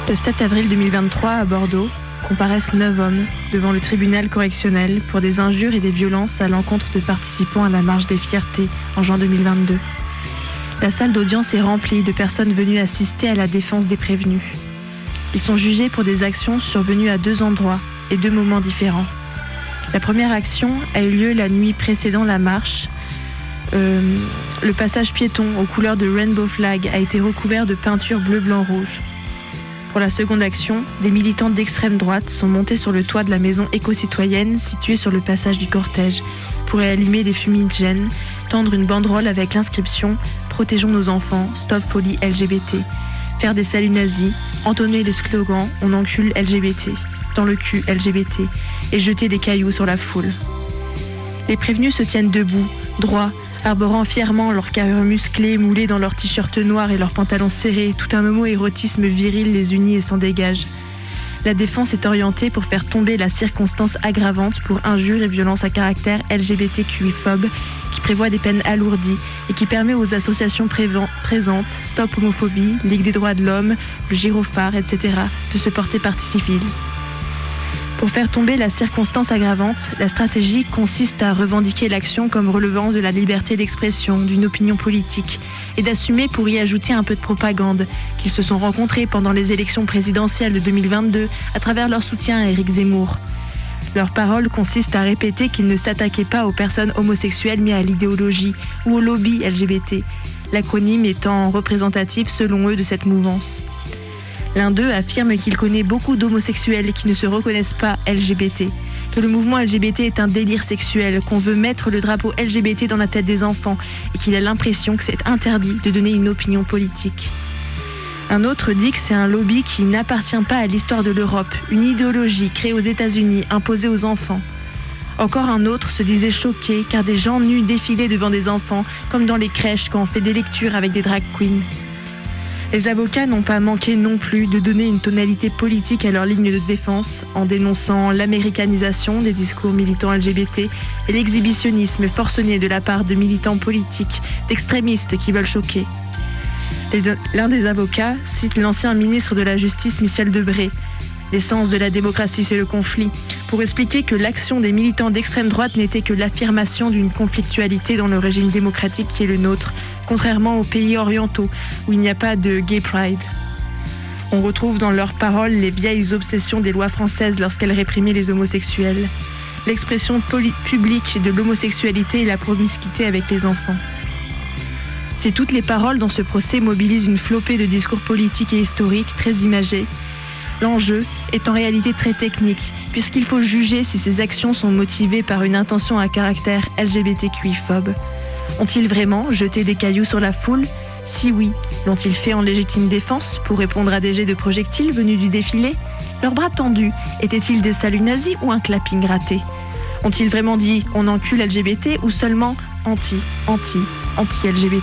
Le 7 avril 2023, à Bordeaux, comparaissent 9 hommes devant le tribunal correctionnel pour des injures et des violences à l'encontre de participants à la Marche des Fiertés en juin 2022. La salle d'audience est remplie de personnes venues assister à la défense des prévenus. Ils sont jugés pour des actions survenues à 2 endroits et 2 moments différents. La première action a eu lieu la nuit précédant la marche. Le passage piéton aux couleurs de Rainbow Flag a été recouvert de peinture bleu, blanc, rouge. Pour la seconde action, des militants d'extrême droite sont montés sur le toit de la maison éco-citoyenne située sur le passage du cortège pour y allumer des fumigènes, tendre une banderole avec l'inscription « Protégeons nos enfants, stop folie LGBT », faire des saluts nazis, entonner le slogan « On encule LGBT », dans le cul LGBT, et jeter des cailloux sur la foule. Les prévenus se tiennent debout, droits, arborant fièrement leurs carrures musclées, moulées dans leurs t-shirts noirs et leurs pantalons serrés, tout un homo-érotisme viril les unit et s'en dégage. La défense est orientée pour faire tomber la circonstance aggravante pour injures et violences à caractère LGBTQI-phobe qui prévoit des peines alourdies et qui permet aux associations présentes, Stop Homophobie, Ligue des droits de l'homme, le Gyrophare, etc., de se porter partie civile. Pour faire tomber la circonstance aggravante, la stratégie consiste à revendiquer l'action comme relevant de la liberté d'expression, d'une opinion politique, et d'assumer pour y ajouter un peu de propagande, qu'ils se sont rencontrés pendant les élections présidentielles de 2022 à travers leur soutien à Éric Zemmour. Leur parole consiste à répéter qu'ils ne s'attaquaient pas aux personnes homosexuelles mais à l'idéologie ou au lobby LGBT, l'acronyme étant représentatif selon eux de cette mouvance. L'un d'eux affirme qu'il connaît beaucoup d'homosexuels qui ne se reconnaissent pas LGBT, que le mouvement LGBT est un délire sexuel, qu'on veut mettre le drapeau LGBT dans la tête des enfants et qu'il a l'impression que c'est interdit de donner une opinion politique. Un autre dit que c'est un lobby qui n'appartient pas à l'histoire de l'Europe, une idéologie créée aux États-Unis, imposée aux enfants. Encore un autre se disait choqué car des gens nus défilaient devant des enfants, comme dans les crèches quand on fait des lectures avec des drag queens. Les avocats n'ont pas manqué non plus de donner une tonalité politique à leur ligne de défense en dénonçant l'américanisation des discours militants LGBT et l'exhibitionnisme forcené de la part de militants politiques, d'extrémistes qui veulent choquer. L'un des avocats cite l'ancien ministre de la Justice Michel Debré, l'essence de la démocratie c'est le conflit, pour expliquer que l'action des militants d'extrême droite n'était que l'affirmation d'une conflictualité dans le régime démocratique qui est le nôtre, contrairement aux pays orientaux où il n'y a pas de gay pride. On retrouve dans leurs paroles les vieilles obsessions des lois françaises lorsqu'elles réprimaient les homosexuels, l'expression publique de l'homosexualité et la promiscuité avec les enfants. Si toutes les paroles dans ce procès mobilisent une flopée de discours politiques et historiques très imagés, l'enjeu est en réalité très technique, puisqu'il faut juger si ces actions sont motivées par une intention à caractère LGBTQI-phobe. Ont-ils vraiment jeté des cailloux sur la foule ? Si oui, l'ont-ils fait en légitime défense pour répondre à des jets de projectiles venus du défilé ? Leurs bras tendus étaient-ils des saluts nazis ou un clapping raté ? Ont-ils vraiment dit « on encule LGBT » ou seulement « anti-LGBT »